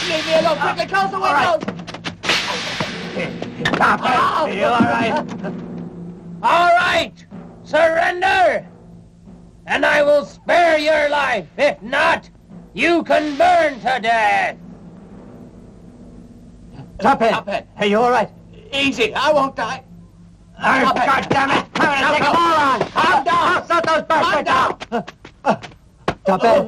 Leave me alone. Quickly, close the windows. Stop it. Are you all right? All right. Surrender. And I will spare your life. If not, you can burn to death. Tophead. Are you all right? Easy. I won't die. God damn it! I'm gonna take them all on! Calm down! I'll set those bastards down! Tophead,